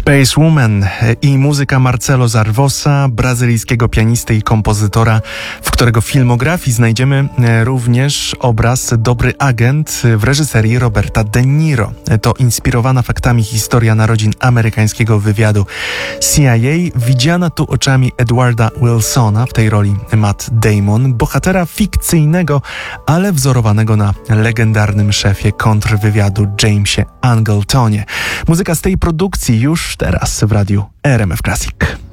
Space Woman i muzyka Marcelo Zarvosa, brazylijskiego pianisty i kompozytora, w którego filmografii znajdziemy również obraz Dobry Agent w reżyserii Roberta De Niro. To inspirowana faktami historia narodzin amerykańskiego wywiadu CIA, widziana tu oczami Edwarda Wilsona, w tej roli Matt Damon, bohatera fikcyjnego, ale wzorowanego na legendarnym szefie kontrwywiadu Jamesie Angletonie. Muzyka z tej produkcji już teraz w radiu RMF Classic.